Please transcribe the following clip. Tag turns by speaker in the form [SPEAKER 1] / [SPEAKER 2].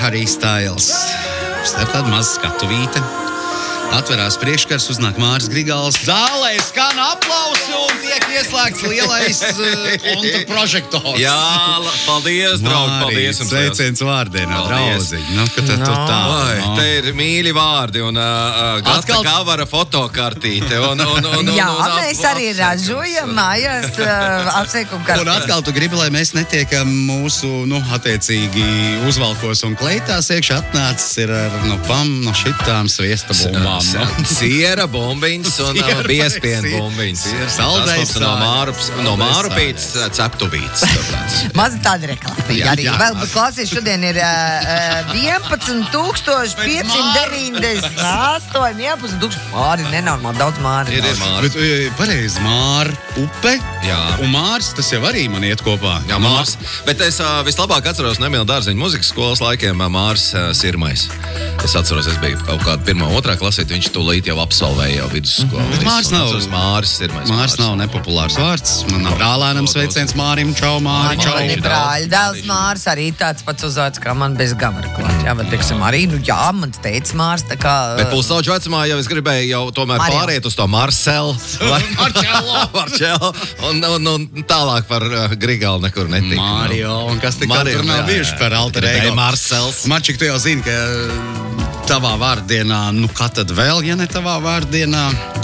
[SPEAKER 1] Harry Styles. Starp tādu mazu skatuvīti. Atverās priekškars, uznāk Māris Grigāls. Zālē skan aplausi un tiek ieslēgts lielais kontraprožektors.
[SPEAKER 2] Jā, paldies, draugi, paldies.
[SPEAKER 1] Sveiciens vārdienā, drauziņi. Nu, ka tu tā.
[SPEAKER 2] Te ir mīļi vārdi un gata kavara fotokartīte.
[SPEAKER 3] Jā, mēs arī ražojam mājās apsveikumu kartīti.
[SPEAKER 1] Un atkal tu gribi, lai mēs netiekam mūsu, attiecīgi uzvalkos un kleitās iekšā atnācis ir ar, no šitām sviesta bumbām.
[SPEAKER 2] Siera bumbiņas un biespiena bumbiņas.
[SPEAKER 1] Saldējs
[SPEAKER 2] no Mārupītes ceptuvītes.
[SPEAKER 3] Maza tāda reklāma. Vēl klausies, šodien ir 11,598. Māri, nenormāli daudz Māri.
[SPEAKER 2] Ir Māri.
[SPEAKER 1] Pareizi, Māra upe.
[SPEAKER 2] Jā.
[SPEAKER 1] Un Mārs, tas jau arī man iet kopā.
[SPEAKER 2] Jā, Mārs. Bet es vislabāk atceros Nemila Dārziņa muzikas skolas laikiem Mārs Sirmais. Es atceros, es biju kaut kāda 1. 2. klasē, viņš tūlīt jau absolvēja jau vidusskolu.
[SPEAKER 1] Bet Mārs nav.
[SPEAKER 2] Mārs Sirmais.
[SPEAKER 1] Mārs nav nepopulārs vārds. Man nav brālēnam sveiciens Mārim. Čau, Māri. Čau.
[SPEAKER 3] Man ir brāļi. Dēls Mārs arī tāds pats uzvārds, kā man bez gavara klāt. Jā, bet teiksim arī, mans teica Mārs, tā kā...
[SPEAKER 2] Bet pusauģu vecumā jau es gribēju jau tomēr pāriet uz to Marcelu. Marcelu. Un tālāk par Grigālu nekur netika.
[SPEAKER 1] Mario. Un kas tik tur nav bijuši par alter ego.
[SPEAKER 2] Marcels.
[SPEAKER 1] Mačik, tu jau zini, ka tavā vārdienā, kā tad vēl, ja ne tavā vārdienā,